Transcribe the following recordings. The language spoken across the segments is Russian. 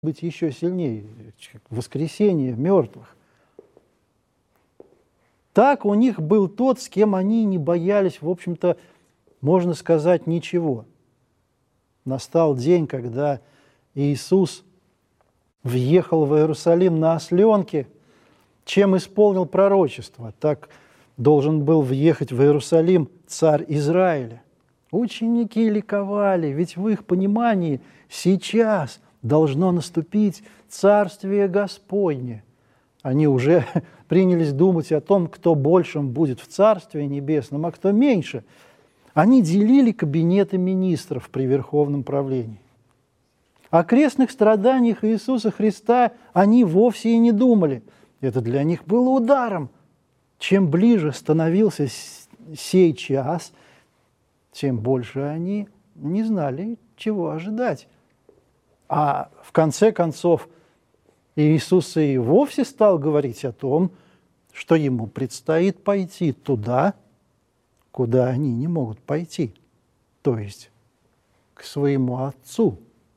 быть еще сильнее, воскресение мертвых. Так у них был тот, с кем они не боялись, в общем-то, можно сказать, ничего. Настал день, когда Иисус въехал в Иерусалим на осленке, чем исполнил пророчество. Так должен был въехать в Иерусалим царь Израиля. Ученики ликовали, ведь в их понимании сейчас должно наступить Царствие Господне. Они уже принялись думать о том, кто большим будет в Царстве Небесном, а кто меньше. Они делили кабинеты министров при Верховном правлении. О крестных страданиях Иисуса Христа они вовсе и не думали. Это для них было ударом. Чем ближе становился сей час, тем больше они не знали, чего ожидать. А в конце концов Иисус и вовсе стал говорить о том, что ему предстоит пойти туда, куда они не могут пойти, то есть к своему Отцу.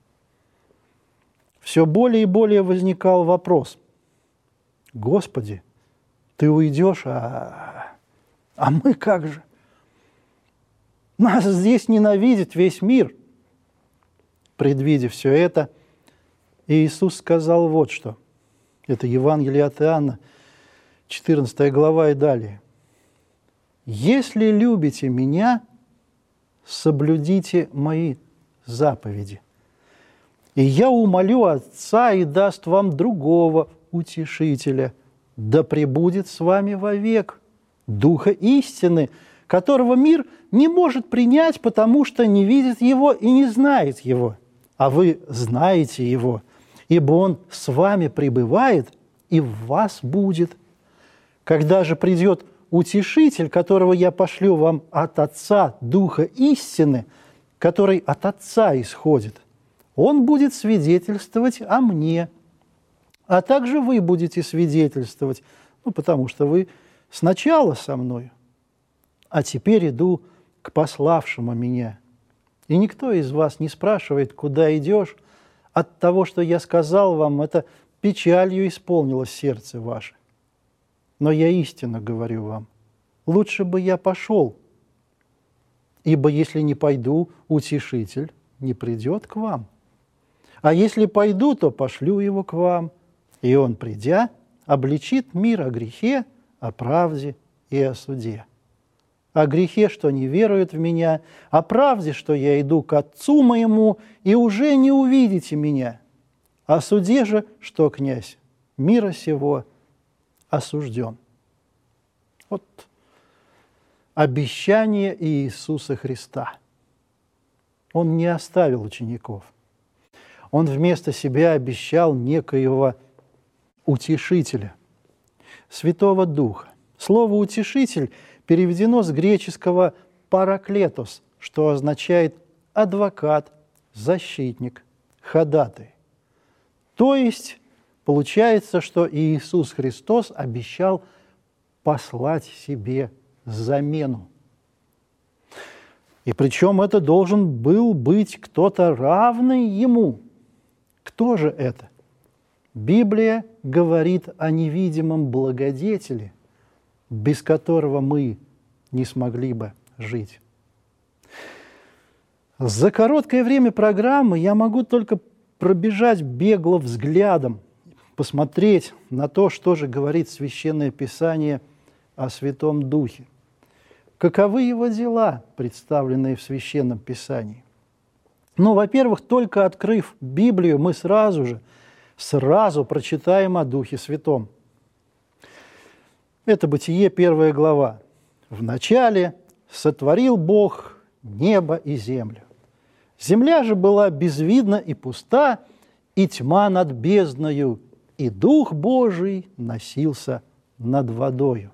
Все более и более возникал вопрос: Господи, Ты уйдешь, а мы как же? Нас здесь ненавидит весь мир. Предвидя все это, Иисус сказал вот что. Это Евангелие от Иоанна, 14 глава и далее. «Если любите Меня, соблюдите Мои заповеди. И Я умолю Отца и даст вам другого утешителя, да пребудет с вами вовек, Духа истины, которого мир не может принять, потому что не видит Его и не знает Его. А вы знаете Его, ибо Он с вами пребывает и в вас будет. Когда же придет Утешитель, которого Я пошлю вам от Отца, Духа истины, который от Отца исходит, Он будет свидетельствовать о Мне, а также вы будете свидетельствовать, потому что вы сначала со Мною, а теперь иду к пославшему Меня. И никто из вас не спрашивает, куда идешь. От того, что я сказал вам, это печалью исполнилось сердце ваше. Но я истинно говорю вам, лучше бы я пошел, ибо если не пойду, Утешитель не придет к вам. А если пойду, то пошлю его к вам, и он, придя, обличит мир о грехе, о правде и о суде. О грехе, что не веруют в Меня, о правде, что я иду к Отцу Моему, и уже не увидите Меня. О суде же, что князь мира сего осужден». Вот обещание Иисуса Христа. Он не оставил учеников. Он вместо себя обещал некоего утешителя, Святого Духа. Слово «утешитель» переведено с греческого «параклетос», что означает адвокат, защитник, ходатай. То есть получается, что Иисус Христос обещал послать себе замену. И причем это должен был быть кто-то равный Ему. Кто же это? Библия говорит о невидимом благодетеле, без которого мы не смогли бы жить. За короткое время программы я могу только пробежать бегло взглядом, посмотреть на то, что же говорит Священное Писание о Святом Духе. Каковы его дела, представленные в Священном Писании? Во-первых, только открыв Библию, мы сразу прочитаем о Духе Святом. Это Бытие, 1 глава. «Вначале сотворил Бог небо и землю. Земля же была безвидна и пуста, и тьма над бездною, и Дух Божий носился над водою».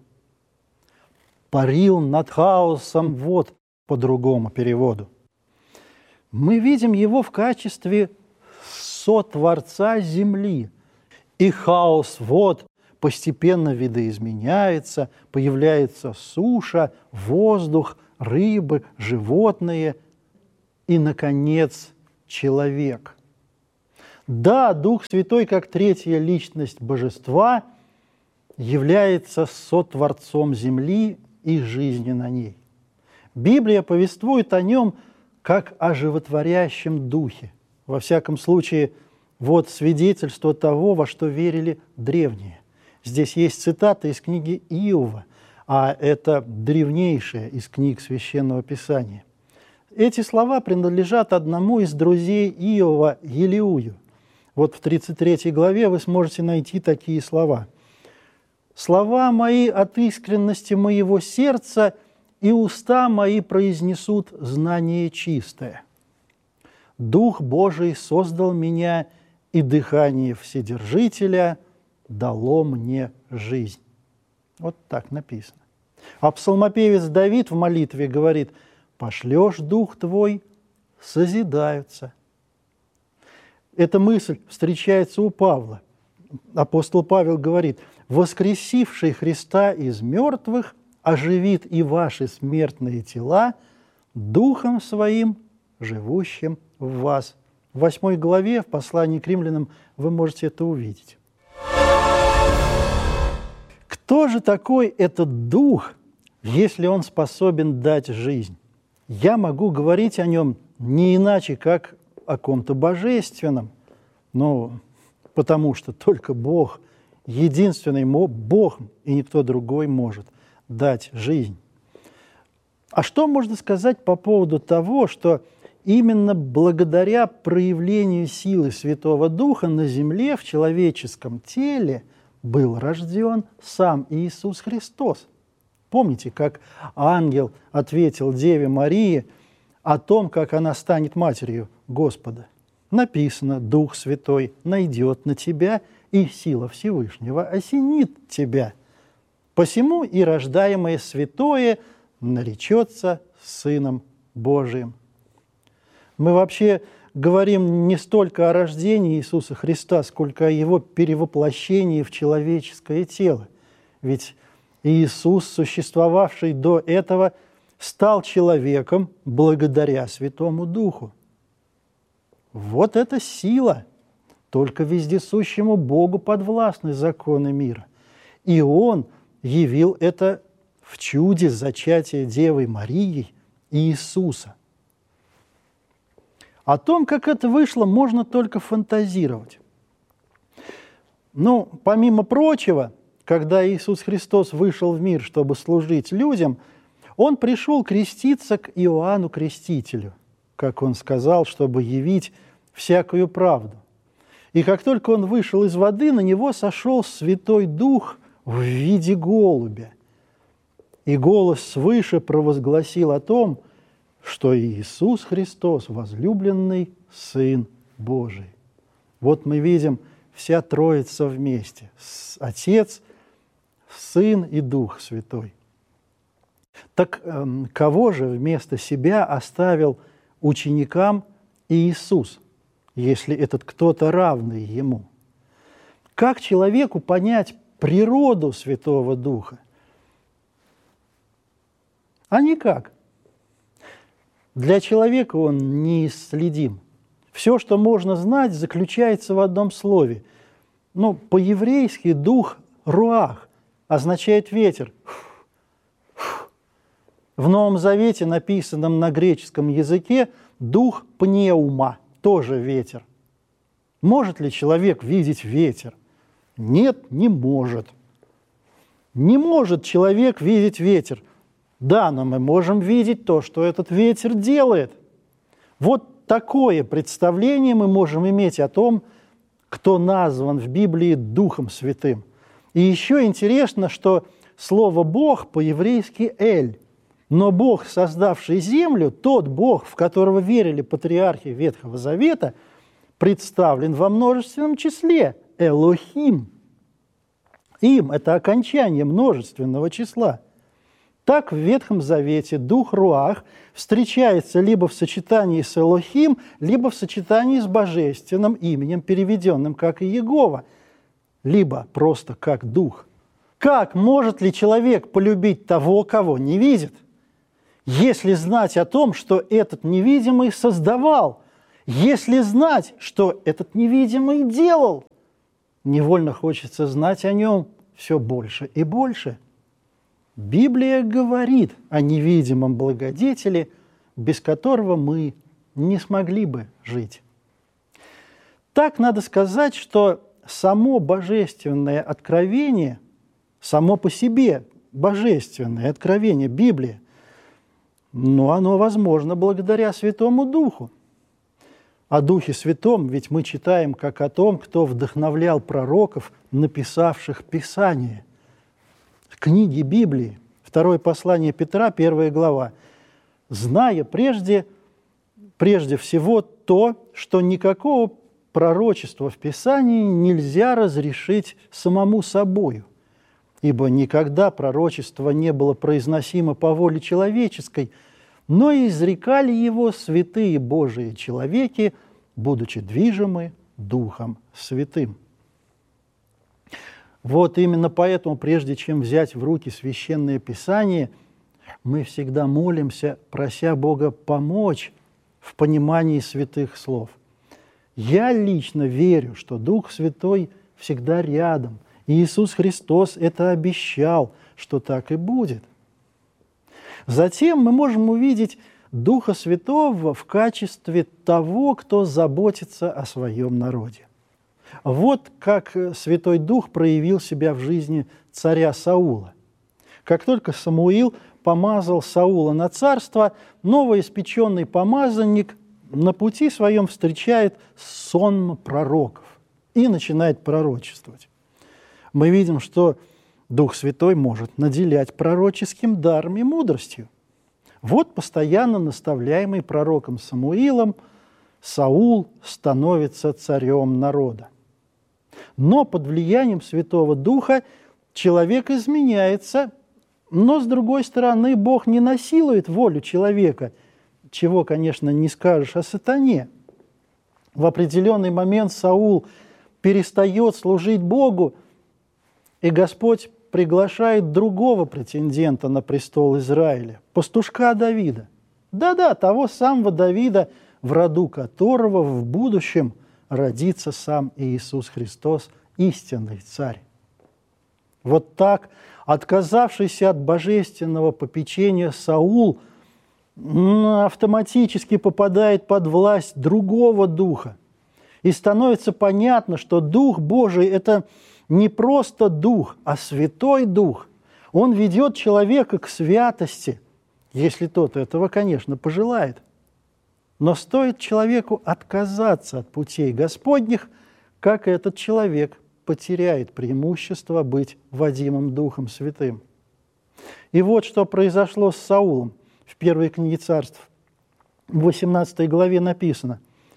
Парил над хаосом вод, по другому переводу. Мы видим его в качестве сотворца земли. И хаос вод постепенно видоизменяется, появляется суша, воздух, рыбы, животные и, наконец, человек. Да, Дух Святой, как третья личность Божества, является сотворцом земли и жизни на ней. Библия повествует о нем как о животворящем Духе. Во всяком случае, вот свидетельство того, во что верили древние. Здесь есть цитата из книги Иова, а это древнейшая из книг Священного Писания. Эти слова принадлежат одному из друзей Иова, Елиую. Вот в 33 главе вы сможете найти такие слова. «Слова мои от искренности моего сердца, и уста мои произнесут знание чистое. Дух Божий создал меня, и дыхание Вседержителя дало мне жизнь». Вот так написано. А псалмопевец Давид в молитве говорит: «Пошлешь Дух Твой, созидаются». Эта мысль встречается у Павла. Апостол Павел говорит: «Воскресивший Христа из мертвых оживит и ваши смертные тела Духом Своим, живущим в вас». В 8 главе, в послании к римлянам, вы можете это увидеть. Кто же такой этот Дух, если он способен дать жизнь? Я могу говорить о нем не иначе, как о ком-то божественном, потому что только Бог, единственный Бог, и никто другой может дать жизнь. А что можно сказать по поводу того, что именно благодаря проявлению силы Святого Духа на земле в человеческом теле был рожден сам Иисус Христос? Помните, как ангел ответил Деве Марии о том, как она станет матерью Господа? Написано: «Дух Святой найдет на тебя, и сила Всевышнего осенит тебя. Посему и рождаемое святое наречется Сыном Божиим». Мы вообще говорим не столько о рождении Иисуса Христа, сколько о Его перевоплощении в человеческое тело. Ведь Иисус, существовавший до этого, стал человеком благодаря Святому Духу. Вот эта сила, только вездесущему Богу подвластны законы мира. И Он явил это в чуде зачатия Девой Марией Иисуса. О том, как это вышло, можно только фантазировать. Помимо прочего, когда Иисус Христос вышел в мир, чтобы служить людям, Он пришел креститься к Иоанну Крестителю, как Он сказал, чтобы явить всякую правду. И как только Он вышел из воды, на Него сошел Святой Дух в виде голубя. И голос свыше провозгласил о том, что Иисус Христос – возлюбленный Сын Божий. Вот мы видим вся Троица вместе – Отец, Сын и Дух Святой. Так кого же вместо себя оставил ученикам Иисус, если этот кто-то равный Ему? Как человеку понять природу Святого Духа? А никак. Для человека он неисследим. Все, что можно знать, заключается в одном слове. По-еврейски дух руах означает ветер. В Новом Завете, написанном на греческом языке, дух пнеума, тоже ветер. Может ли человек видеть ветер? Нет, не может. Не может человек видеть ветер. Да, но мы можем видеть то, что этот ветер делает. Вот такое представление мы можем иметь о том, кто назван в Библии Духом Святым. И еще интересно, что слово «Бог» по-еврейски «эль». Но Бог, создавший землю, тот Бог, в которого верили патриархи Ветхого Завета, представлен во множественном числе – Элохим. Им – это окончание множественного числа. Так в Ветхом Завете дух Руах встречается либо в сочетании с Элохим, либо в сочетании с божественным именем, переведенным как Иегова, либо просто как дух. Как может ли человек полюбить того, кого не видит, если знать о том, что этот невидимый создавал, Если знать, что этот невидимый делал, невольно хочется знать о нем все больше и больше. Библия говорит о невидимом благодетеле, без которого мы не смогли бы жить. Так надо сказать, что само божественное откровение, само по себе божественное откровение Библии, но оно возможно благодаря Святому Духу. О Духе Святом ведь мы читаем как о том, кто вдохновлял пророков, написавших Писание. Книги Библии, 2 послание Петра, 1 глава, зная прежде всего то, что никакого пророчества в Писании нельзя разрешить самому собою, ибо никогда пророчество не было произносимо по воле человеческой, но изрекали его святые Божии человеки, будучи движимы Духом Святым. Вот именно поэтому, прежде чем взять в руки Священное Писание, мы всегда молимся, прося Бога помочь в понимании святых слов. Я лично верю, что Дух Святой всегда рядом, и Иисус Христос это обещал, что так и будет. Затем мы можем увидеть Духа Святого в качестве того, кто заботится о своем народе. Вот как Святой Дух проявил себя в жизни царя Саула. Как только Самуил помазал Саула на царство, новоиспеченный помазанник на пути своем встречает сон пророков и начинает пророчествовать. Мы видим, что Дух Святой может наделять пророческим даром и мудростью. Вот постоянно наставляемый пророком Самуилом Саул становится царем народа. Но под влиянием Святого Духа человек изменяется, но, с другой стороны, Бог не насилует волю человека, чего, конечно, не скажешь о сатане. В определенный момент Саул перестает служить Богу, и Господь приглашает другого претендента на престол Израиля, пастушка Давида. Да-да, того самого Давида, в роду которого в будущем родится сам Иисус Христос, истинный царь. Вот так, отказавшийся от божественного попечения Саул, автоматически попадает под власть другого духа. И становится понятно, что Дух Божий – это не просто Дух, а Святой Дух. Он ведет человека к святости, если тот этого, конечно, пожелает. Но стоит человеку отказаться от путей Господних, как этот человек потеряет преимущество быть водимым Духом Святым. И вот что произошло с Саулом. В первой книге Царств, в 18 главе написано: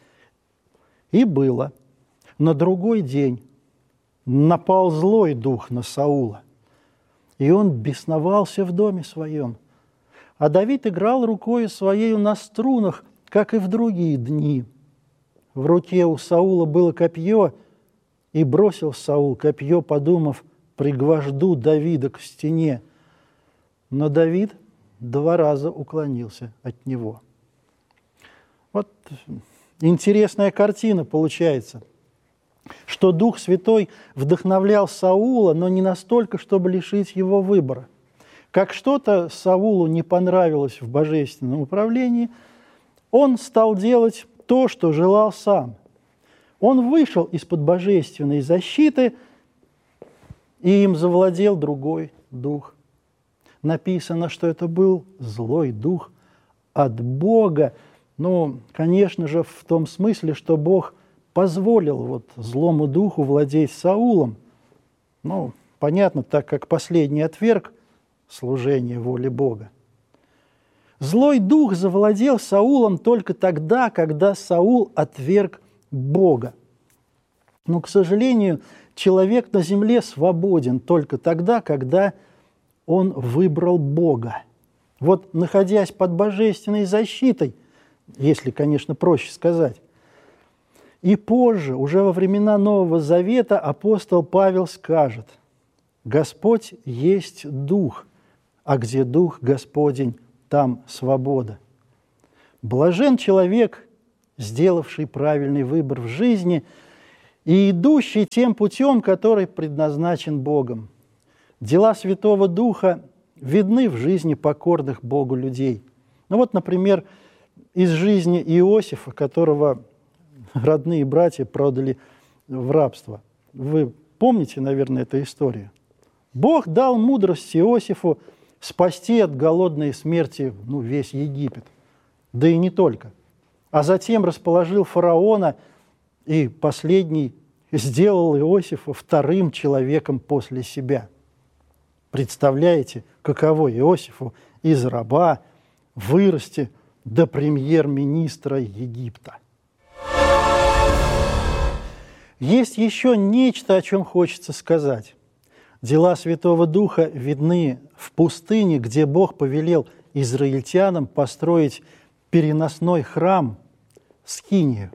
«И было на другой день напал злой дух на Саула, и он бесновался в доме своем. А Давид играл рукою своею на струнах, как и в другие дни. В руке у Саула было копье, и бросил Саул копье, подумав, пригвожду Давида к стене. Но Давид 2 раза уклонился от него». Вот интересная картина получается, что Дух Святой вдохновлял Саула, но не настолько, чтобы лишить его выбора. Как что-то Саулу не понравилось в божественном управлении, он стал делать то, что желал сам. Он вышел из-под божественной защиты, и им завладел другой дух. Написано, что это был злой дух от Бога. Ну, конечно же, в том смысле, что Бог позволил злому духу владеть Саулом. Ну, понятно, так как последний отверг служение воле Бога. Злой дух завладел Саулом только тогда, когда Саул отверг Бога. Но, к сожалению, человек на земле свободен только тогда, когда он выбрал Бога. Вот, находясь под божественной защитой, если, конечно, проще сказать, и позже, уже во времена Нового Завета, апостол Павел скажет: «Господь есть Дух, а где Дух Господень, там свобода». Блажен человек, сделавший правильный выбор в жизни и идущий тем путем, который предназначен Богом. Дела Святого Духа видны в жизни покорных Богу людей. Ну вот, например, из жизни Иосифа, которого родные братья продали в рабство. Вы помните, наверное, эту историю? Бог дал мудрость Иосифу спасти от голодной смерти весь Египет, да и не только. А затем расположил фараона, и последний сделал Иосифа вторым человеком после себя. Представляете, каково Иосифу из раба вырасти до премьер-министра Египта? Есть еще нечто, о чем хочется сказать. Дела Святого Духа видны в пустыне, где Бог повелел израильтянам построить переносной храм Скинию.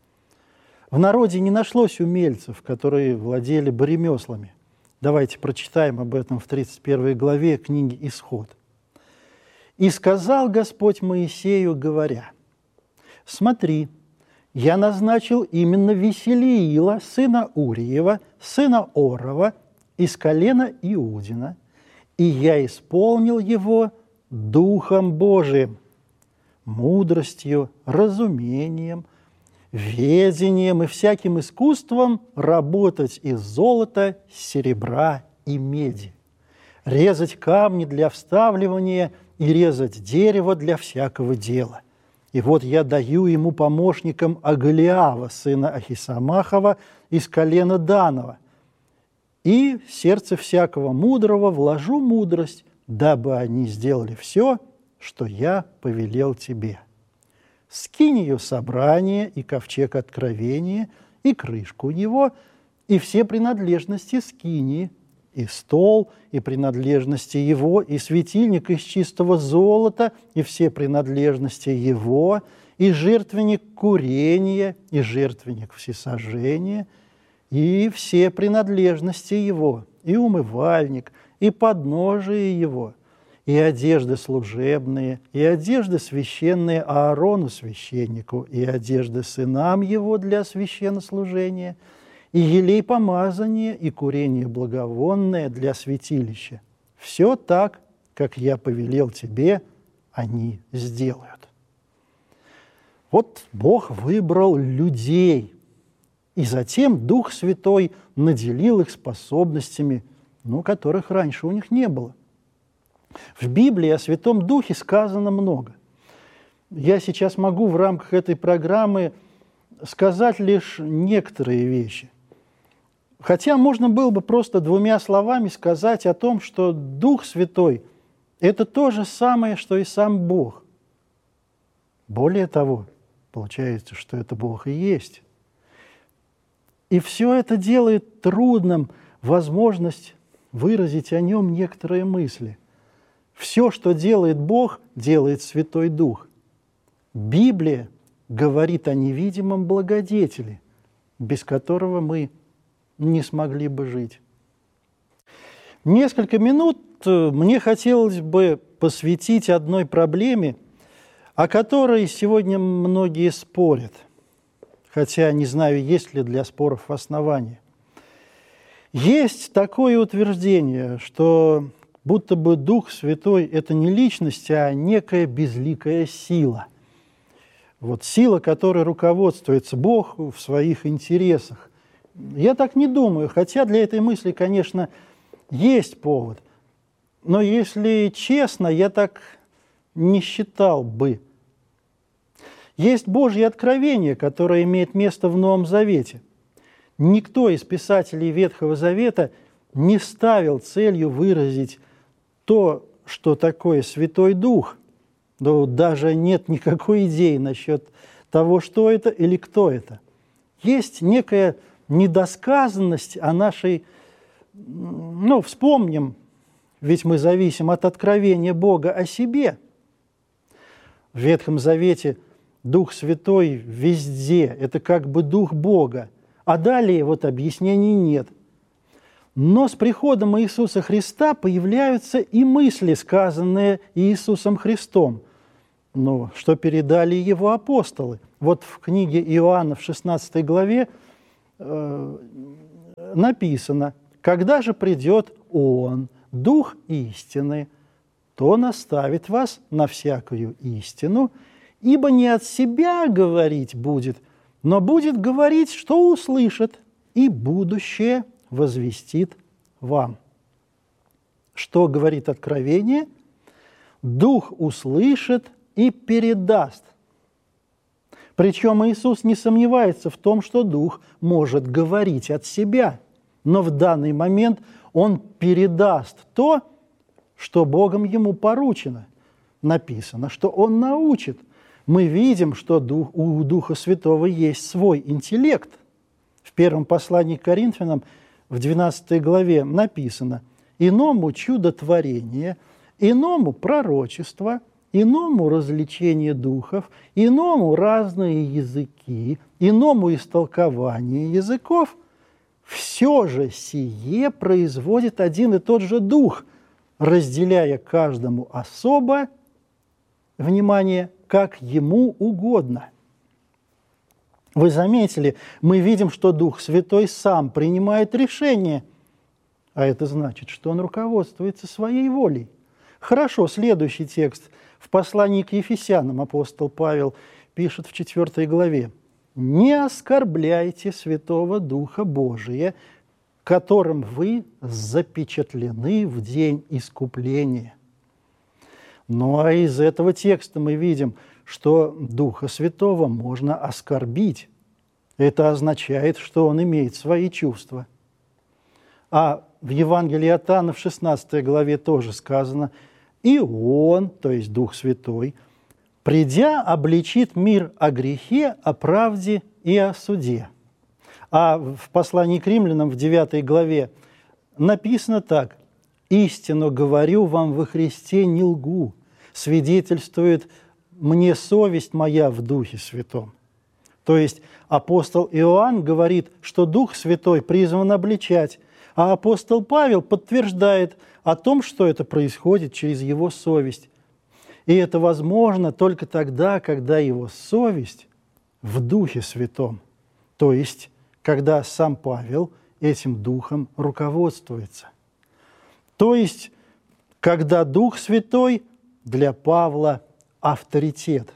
В народе не нашлось умельцев, которые владели бы ремеслами. Давайте прочитаем об этом в 31 главе книги «Исход». «И сказал Господь Моисею, говоря: смотри, я назначил именно Веселиила, сына Уриева, сына Орова, из колена Иудина, и я исполнил его Духом Божиим, мудростью, разумением, ведением и всяким искусством работать из золота, серебра и меди, резать камни для вставливания и резать дерево для всякого дела. И вот я даю ему помощникам Агалиава, сына Ахисамахова, из колена Данова, и в сердце всякого мудрого вложу мудрость, дабы они сделали все, что я повелел тебе. Скинию собрания и ковчег откровения, и крышку его, и все принадлежности скинии, и стол, и принадлежности его, и светильник из чистого золота, и все принадлежности его, и жертвенник курения, и жертвенник всесожжения, и все принадлежности его, и умывальник, и подножие его, и одежды служебные, и одежды священные Аарону священнику, и одежды сынам его для священнослужения, и елей помазания, и курение благовонное для святилища. Все так, как я повелел тебе, они сделают». Вот Бог выбрал людей, и затем Дух Святой наделил их способностями, которых раньше у них не было. В Библии о Святом Духе сказано много. Я сейчас могу в рамках этой программы сказать лишь некоторые вещи. Хотя можно было бы просто двумя словами сказать о том, что Дух Святой – это то же самое, что и сам Бог. Более того, получается, что это Бог и есть. И все это делает трудным возможность выразить о нем некоторые мысли. Все, что делает Бог, делает Святой Дух. Библия говорит о невидимом благодетеле, без которого мы не смогли бы жить. Несколько минут мне хотелось бы посвятить одной проблеме, о которой сегодня многие спорят, хотя не знаю, есть ли для споров основания. Есть такое утверждение, что будто бы Дух Святой – это не личность, а некая безликая сила. Вот сила, которой руководствуется Бог в своих интересах. Я так не думаю, хотя для этой мысли, конечно, есть повод. Но если честно, я так не считал бы. Есть Божье откровение, которое имеет место в Новом Завете. Никто из писателей Ветхого Завета не ставил целью выразить то, что такое Святой Дух. Но даже нет никакой идеи насчет того, что это или кто это. Есть некая недосказанность о нашей... вспомним, ведь мы зависим от откровения Бога о себе. В Ветхом Завете Дух Святой везде, это как бы Дух Бога. А далее объяснений нет. Но с приходом Иисуса Христа появляются и мысли, сказанные Иисусом Христом, что передали Его апостолы. Вот в книге Иоанна в 16 главе написано: «Когда же придет Он, Дух истины, то наставит вас на всякую истину, ибо не от себя говорить будет, но будет говорить, что услышит, и будущее возвестит вам». Что говорит Откровение? Дух услышит и передаст. Причем Иисус не сомневается в том, что Дух может говорить от себя, но в данный момент Он передаст то, что Богом Ему поручено. Написано, что Он научит. Мы видим, что у Духа Святого есть свой интеллект. В первом послании к Коринфянам, в 12 главе написано: «Иному чудотворение, иному пророчество, иному развлечение духов, иному разные языки, иному истолкование языков. Все же сие производит один и тот же Дух, разделяя каждому особо, внимание, как ему угодно». Вы заметили, мы видим, что Дух Святой сам принимает решение, а это значит, что Он руководствуется своей волей. Хорошо, следующий текст. В послании к Ефесянам апостол Павел пишет в 4 главе: «Не оскорбляйте Святого Духа Божия, которым вы запечатлены в день искупления». Ну а из этого текста мы видим, что Духа Святого можно оскорбить. Это означает, что Он имеет свои чувства. А в Евангелии от Иоанна в 16 главе тоже сказано: «И Он, то есть Дух Святой, придя, обличит мир о грехе, о правде и о суде». А в послании к Римлянам в 9 главе написано так: «Истину говорю вам во Христе, не лгу, свидетельствует мне совесть моя в Духе Святом». То есть апостол Иоанн говорит, что Дух Святой призван обличать, а апостол Павел подтверждает о том, что это происходит через его совесть. И это возможно только тогда, когда его совесть в Духе Святом, то есть когда сам Павел этим Духом руководствуется. То есть когда Дух Святой для Павла авторитет.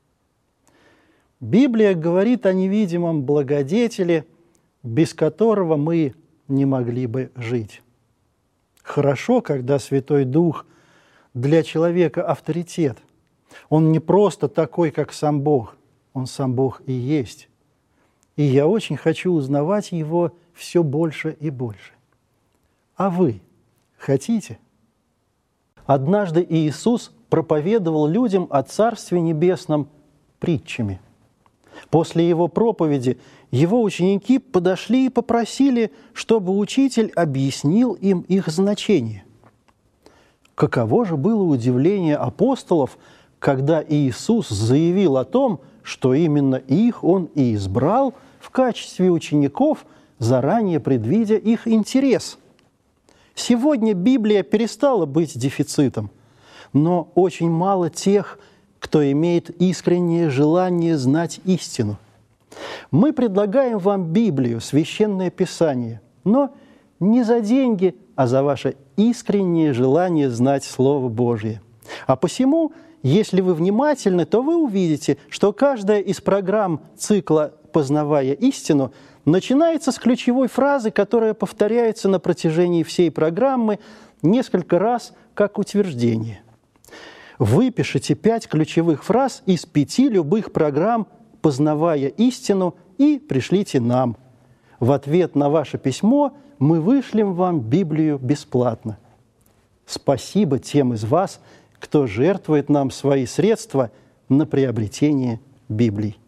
Библия говорит о невидимом благодетеле, без которого мы не могли бы жить. Хорошо, когда Святой Дух для человека авторитет. Он не просто такой, как сам Бог, Он сам Бог и есть. И я очень хочу узнавать Его все больше и больше. А вы хотите? Однажды Иисус проповедовал людям о Царстве Небесном притчами. После Его проповеди Его ученики подошли и попросили, чтобы Учитель объяснил им их значение. Каково же было удивление апостолов, когда Иисус заявил о том, что именно их Он и избрал в качестве учеников, заранее предвидя их интерес. Сегодня Библия перестала быть дефицитом, но очень мало тех, кто имеет искреннее желание знать истину. Мы предлагаем вам Библию, Священное Писание, но не за деньги, а за ваше искреннее желание знать Слово Божие. А посему, если вы внимательны, то вы увидите, что каждая из программ цикла «Познавая истину» начинается с ключевой фразы, которая повторяется на протяжении всей программы несколько раз как утверждение. Выпишите 5 ключевых фраз из 5 любых программ «Познавая истину» и пришлите нам. В ответ на ваше письмо мы вышлем вам Библию бесплатно. Спасибо тем из вас, кто жертвует нам свои средства на приобретение Библии.